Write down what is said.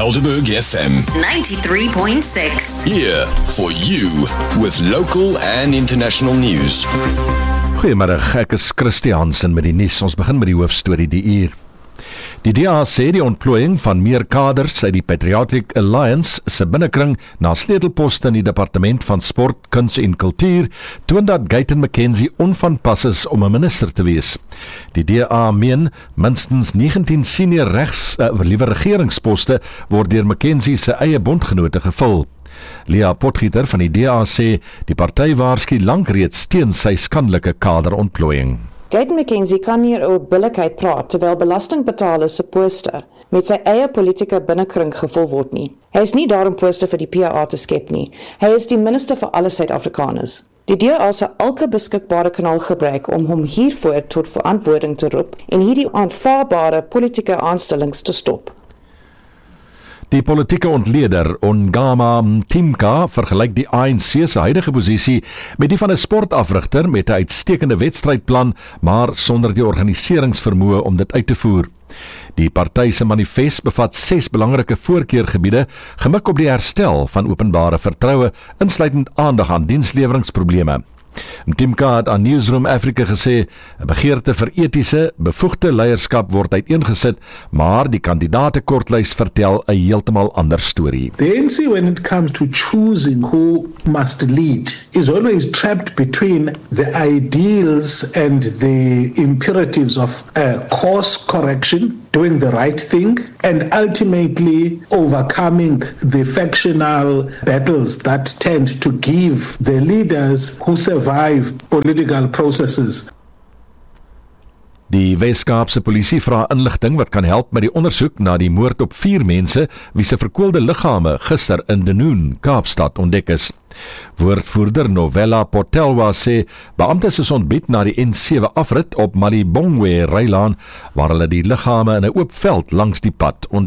Helderberg FM 93.6. here for you with local and international news. Goeiemiddag, ek is Christie Hansen met die nuus. Ons begin met die hoofstorie die uur. Die DA sê die ontplooiing van meer kaders uit die Patriotic Alliance se binnekring na sleutelposte in die departement van sport, kuns en kultuur toon dat Gayton McKenzie onvanpas is om 'n minister te wees. Die DA meen minstens 19 senior regeringsposte word deur McKenzie se eie bondgenote gevul. Leah Potgieter van die DA sê die party waarsku lank reeds teen sy skandelike kaderontplooiing. Gayton McKenzie kan hier oor billikheid praat terwyl belastingbetalers se poste met sy eie politieke binnekring gevul word nie. Hy is nie daar om poste vir die PA te skep nie. Hy is die minister vir alle Suid-Afrikaners. Die DA sal elke beskikbare kanaal gebruik om hom hiervoor tot verantwoording te roep en hierdie aanvaarbare politieke aanstellings te stop. Die politieke ontleder Ongama Mtimka vergelyk die ANC se huidige posisie met die van 'n sportafrigter met 'n uitstekende wedstrydplan, maar sonder die organiseringsvermoë om dit uit te voer. Die party se manifest bevat 6 belangrike voorkeurgebiede, gemik op die herstel van openbare vertroue, insluitend aandag aan diensleweringsprobleme. Mtimka het aan Newsroom Africa gesê, 'n begeerte vir etiese, bevoegde leierskap word uiteengesit, maar die kandidatekortlys vertel 'n heeltemal ander storie. The ANC, when it comes to choosing who must lead, is always trapped between the ideals and the imperatives of course correction, doing the right thing, and ultimately overcoming the factional battles that tend to give the leaders who survive political processes. Die Wes-Kaapse polisie vra inligting wat kan help met die ondersoek na die moord op 4 mense wie se verkoelde liggame gister in Denoon, Kaapstad ontdek is. Woordvoerder Novella Potelwa sê beamptes is ontbied na die N7 afrit op Malibongwe Rylaan waar hulle die liggame in 'n oop veld langs die pad ontdek.